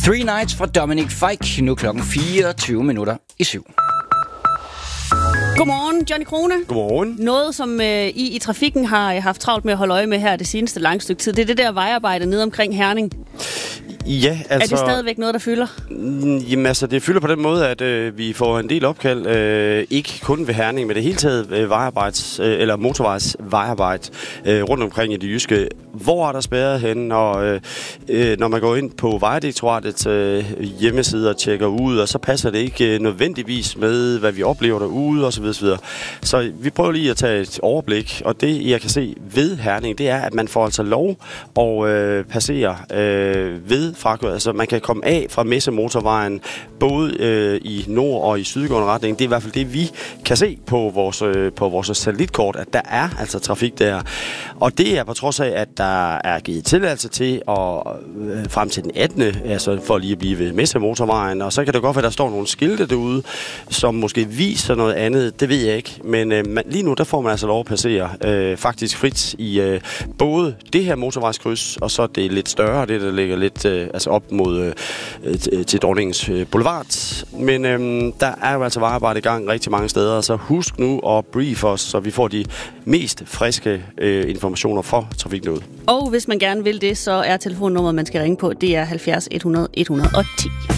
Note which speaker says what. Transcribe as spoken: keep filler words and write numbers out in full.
Speaker 1: Three Nights fra Dominic Fike. Nu klokken fireogtyve minutter i syv.
Speaker 2: Godmorgen, Johnny Krone.
Speaker 3: Godmorgen.
Speaker 2: Noget, som øh, I i trafikken har haft travlt med at holde øje med her det seneste lange stykke tid, det er det der vejarbejde nede omkring Herning.
Speaker 3: Ja, altså...
Speaker 2: Er det stadigvæk noget, der fylder?
Speaker 3: Jamen altså, det fylder på den måde, at øh, vi får en del opkald, øh, ikke kun ved Herning, men det hele taget øh, vejarbejds, øh, eller motorvejs vejarbejde øh, rundt omkring i det jyske. Hvor er der spærret henne, når, øh, øh, når man går ind på Vejdirektoratets øh, hjemmeside og tjekker ud, og så passer det ikke øh, nødvendigvis med, hvad vi oplever derude osv. osv. Så vi prøver lige at tage et overblik, og det jeg kan se ved Herning, det er, at man får altså lov at øh, passere øh, ved Frakød. Altså man kan komme af fra Messemotorvejen både øh, i nord og i sydgående retning. Det er i hvert fald det, vi kan se på vores, øh, på vores satellitkort, at der er altså trafik der. Og det er på trods af, at der er givet tilladelse til at øh, frem til den attende altså for lige at blive ved Messemotorvejen. Og så kan det godt være, at der står nogle skilte derude, som måske viser noget andet. Det ved jeg ikke. Men øh, man, lige nu, der får man altså lov at passere øh, faktisk frit i øh, både det her motorvejskryds, og så det lidt større, det der ligger lidt øh, altså op mod øh, til Dronningens øh, Boulevard. Men øh, der er jo altså vejarbejde i gang rigtig mange steder, så husk nu at brief os, så vi får de mest friske øh, informationer for trafiknødet.
Speaker 2: Og hvis man gerne vil det, så er telefonnummeret, man skal ringe på, det er halvfjerds hundrede et hundrede og ti.